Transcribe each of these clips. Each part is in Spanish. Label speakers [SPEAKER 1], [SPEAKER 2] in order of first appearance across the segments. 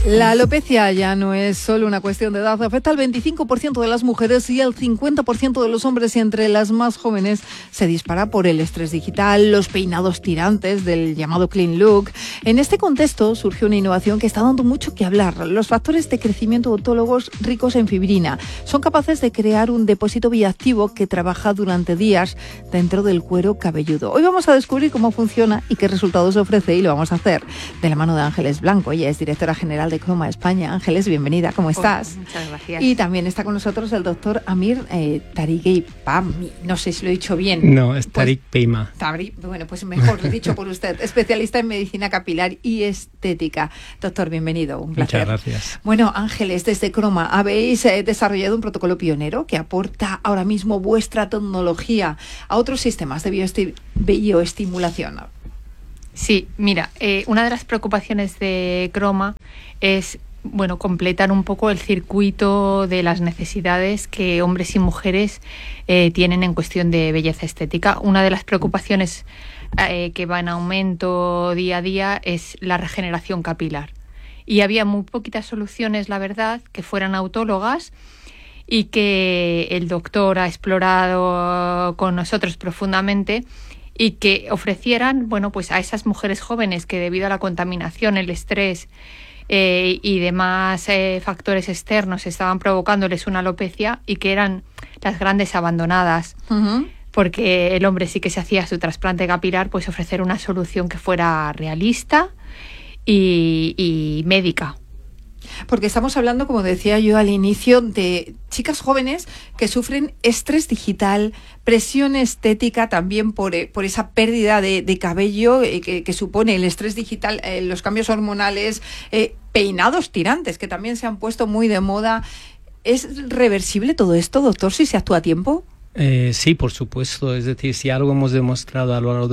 [SPEAKER 1] La alopecia ya no es solo una cuestión de edad, afecta al 25% de las mujeres y al 50% de los hombres, y entre las más jóvenes se dispara por el estrés digital, los peinados tirantes del llamado clean look. En este contexto surge una innovación que está dando mucho que hablar. Los factores de crecimiento autólogos ricos en fibrina son capaces de crear un depósito bioactivo que trabaja durante días dentro del cuero cabelludo. Hoy vamos a descubrir cómo funciona y qué resultados ofrece, y lo vamos a hacer de la mano de Ángeles Blanco. Ella es directora general de Croma España. Ángeles, bienvenida, ¿cómo estás?
[SPEAKER 2] Muchas gracias.
[SPEAKER 1] Y también está con nosotros el doctor Amir Tarighi-Pami. No sé si lo he dicho bien.
[SPEAKER 3] No, es Tariq Peima.
[SPEAKER 1] Bueno, pues mejor lo he dicho por usted. Especialista en medicina capilar y estética. Doctor, bienvenido. Un placer.
[SPEAKER 3] Muchas gracias.
[SPEAKER 1] Bueno, Ángeles, desde Croma habéis desarrollado un protocolo pionero que aporta ahora mismo vuestra tecnología a otros sistemas de bioestimulación.
[SPEAKER 2] Sí, mira, una de las preocupaciones de Croma es, completar un poco el circuito de las necesidades que hombres y mujeres tienen en cuestión de belleza estética. Una de las preocupaciones que va en aumento día a día es la regeneración capilar. Y había muy poquitas soluciones, la verdad, que fueran autólogas y que el doctor ha explorado con nosotros profundamente, y que ofrecieran, a esas mujeres jóvenes que debido a la contaminación, el estrés y demás factores externos estaban provocándoles una alopecia, y que eran las grandes abandonadas. Uh-huh. Porque el hombre sí que se hacía su trasplante capilar, pues ofrecer una solución que fuera realista y médica.
[SPEAKER 1] Porque estamos hablando, como decía yo al inicio, de chicas jóvenes que sufren estrés digital, presión estética también por esa pérdida de cabello que supone el estrés digital, los cambios hormonales, peinados tirantes que también se han puesto muy de moda. ¿Es reversible todo esto, doctor, si se actúa a tiempo?
[SPEAKER 3] Sí, por supuesto. Es decir, si algo hemos demostrado a lo largo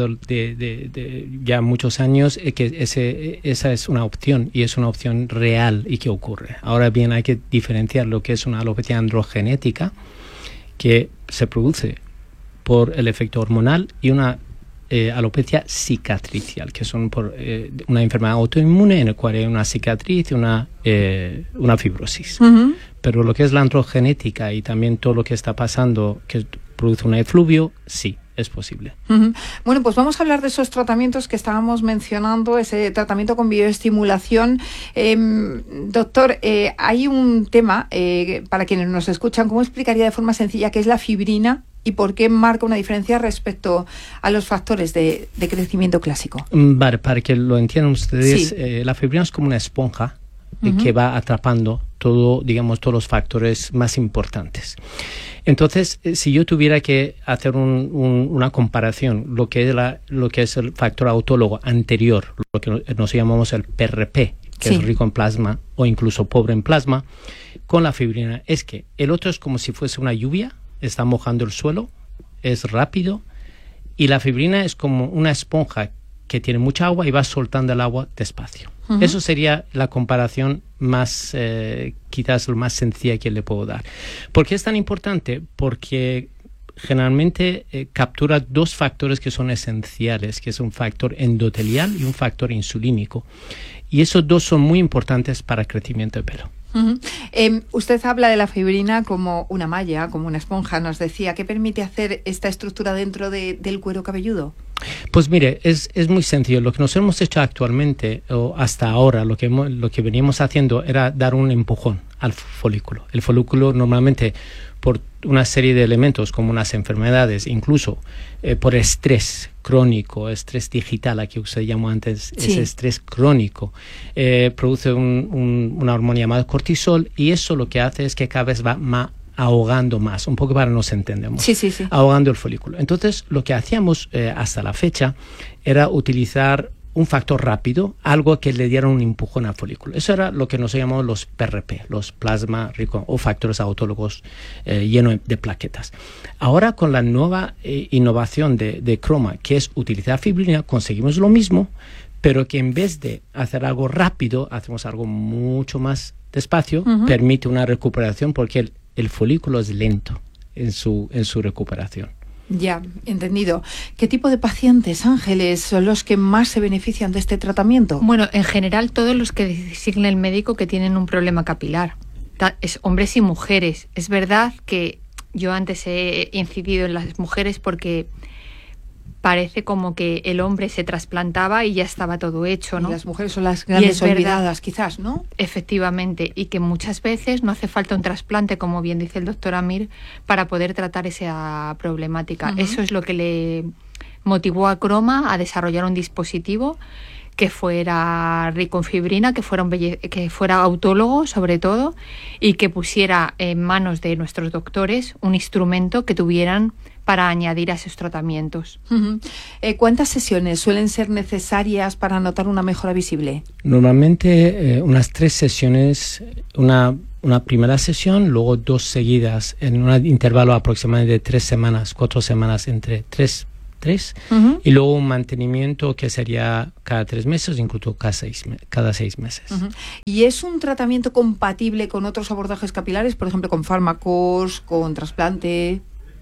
[SPEAKER 3] de ya muchos años es que esa es una opción, y es una opción real y que ocurre. Ahora bien, hay que diferenciar lo que es una alopecia androgenética, que se produce por el efecto hormonal, y una alopecia cicatricial, que son por una enfermedad autoinmune en la cual hay una cicatriz y una fibrosis. Uh-huh. Pero lo que es la androgenética y también todo lo que está pasando, que produce un efluvio, sí, es posible.
[SPEAKER 1] Uh-huh. Bueno, pues vamos a hablar de esos tratamientos que estábamos mencionando, ese tratamiento con bioestimulación. Doctor, hay un tema, para quienes nos escuchan, ¿cómo explicaría de forma sencilla qué es la fibrina y por qué marca una diferencia respecto a los factores de crecimiento clásico?
[SPEAKER 3] Vale, para que lo entiendan ustedes, sí. La fibrina es como una esponja que va atrapando todos los factores más importantes. Entonces, si yo tuviera que hacer una comparación, lo que es el factor autólogo anterior, lo que nos llamamos el PRP, que es rico en plasma o incluso pobre en plasma, con la fibrina, es que el otro es como si fuese una lluvia, está mojando el suelo, es rápido, y la fibrina es como una esponja que tiene mucha agua y va soltando el agua despacio. Uh-huh. Eso sería la comparación más, quizás lo más sencilla que le puedo dar. ¿Por qué es tan importante? Porque generalmente captura dos factores que son esenciales, que es un factor endotelial y un factor insulínico. Y esos dos son muy importantes para el crecimiento de pelo.
[SPEAKER 1] Uh-huh. Usted habla de la fibrina como una malla, como una esponja, nos decía. ¿Qué permite hacer esta estructura dentro del cuero cabelludo?
[SPEAKER 3] Pues mire, es muy sencillo. Lo que nos hemos hecho actualmente, o hasta ahora, lo que veníamos haciendo era dar un empujón al folículo. El folículo normalmente, por una serie de elementos como unas enfermedades, incluso por estrés crónico, estrés digital, aquí usted llamó antes, sí. Ese estrés crónico, produce una hormona llamada cortisol, y eso lo que hace es que cada vez va ahogando más, un poco para nos entendemos,
[SPEAKER 1] sí.
[SPEAKER 3] ahogando el folículo. Entonces, lo que hacíamos hasta la fecha era utilizar un factor rápido, algo que le diera un empujón al folículo. Eso era lo que nos llamamos los PRP, los plasma rico o factores autólogos llenos de plaquetas. Ahora, con la nueva innovación de Croma, que es utilizar fibrina, conseguimos lo mismo, pero que en vez de hacer algo rápido, hacemos algo mucho más despacio, uh-huh. Permite una recuperación, porque el folículo es lento en su recuperación.
[SPEAKER 1] Ya, entendido. ¿Qué tipo de pacientes, Ángeles, son los que más se benefician de este tratamiento?
[SPEAKER 2] Bueno, en general todos los que designe el médico que tienen un problema capilar, es hombres y mujeres. Es verdad que yo antes he incidido en las mujeres porque parece como que el hombre se trasplantaba y ya estaba todo hecho, ¿no?
[SPEAKER 1] Y las mujeres son las grandes olvidadas, quizás, ¿no?
[SPEAKER 2] Efectivamente, y que muchas veces no hace falta un trasplante, como bien dice el doctor Amir, para poder tratar esa problemática. Eso es lo que le motivó a Croma a desarrollar un dispositivo que fuera rico en fibrina, que fuera autólogo sobre todo, y que pusiera en manos de nuestros doctores un instrumento que tuvieran para añadir a esos tratamientos.
[SPEAKER 1] ¿Cuántas sesiones suelen ser necesarias para notar una mejora visible?
[SPEAKER 3] Normalmente unas 3 sesiones, una primera sesión, luego 2 seguidas, en un intervalo aproximadamente de 3 semanas, 4 semanas, entre 3, y luego un mantenimiento que sería cada 3 meses, incluso cada 6 meses.
[SPEAKER 1] ¿Y es un tratamiento compatible con otros abordajes capilares, por ejemplo, con fármacos, con trasplante?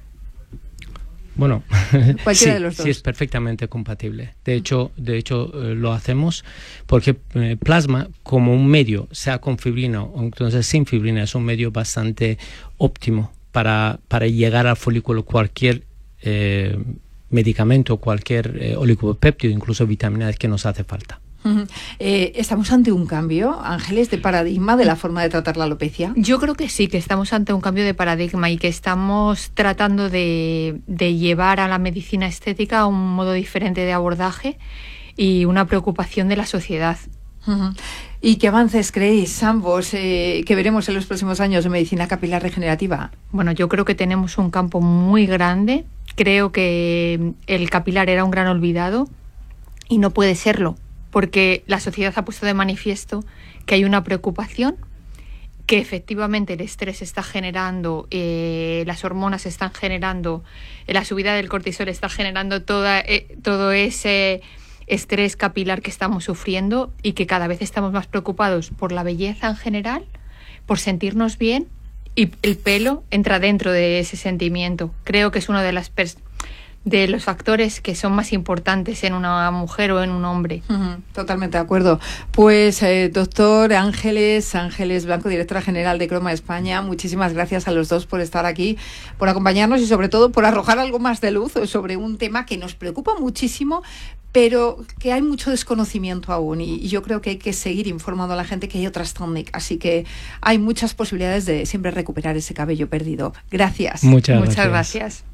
[SPEAKER 3] Bueno,
[SPEAKER 1] cualquiera de los dos.
[SPEAKER 3] Sí, es perfectamente compatible. De hecho, lo hacemos porque plasma como un medio, sea con fibrina o entonces sin fibrina, es un medio bastante óptimo para llegar al folículo. Cualquier medicamento, cualquier oligopéptido, incluso vitaminas que nos hace falta.
[SPEAKER 1] ¿Estamos ante un cambio, Ángeles, de paradigma de la forma de tratar la alopecia?
[SPEAKER 2] Yo creo que sí, que estamos ante un cambio de paradigma y que estamos tratando de llevar a la medicina estética a un modo diferente de abordaje y una preocupación de la sociedad.
[SPEAKER 1] ¿Y qué avances creéis ambos que veremos en los próximos años en medicina capilar regenerativa?
[SPEAKER 2] Bueno, yo creo que tenemos un campo muy grande. Creo que el capilar era un gran olvidado y no puede serlo, porque la sociedad ha puesto de manifiesto que hay una preocupación, que efectivamente el estrés está generando, las hormonas están generando, la subida del cortisol está generando todo ese estrés capilar que estamos sufriendo y que cada vez estamos más preocupados por la belleza en general, por sentirnos bien, y el pelo entra dentro de ese sentimiento. Creo que es uno de los factores que son más importantes en una mujer o en un hombre.
[SPEAKER 1] Totalmente de acuerdo. Pues doctor Ángeles Blanco, directora general de Croma España, muchísimas gracias a los dos por estar aquí, por acompañarnos y sobre todo por arrojar algo más de luz sobre un tema que nos preocupa muchísimo, pero que hay mucho desconocimiento aún y yo creo que hay que seguir informando a la gente que hay otras técnicas, así que hay muchas posibilidades de siempre recuperar ese cabello perdido. Gracias.
[SPEAKER 3] Muchas
[SPEAKER 2] gracias.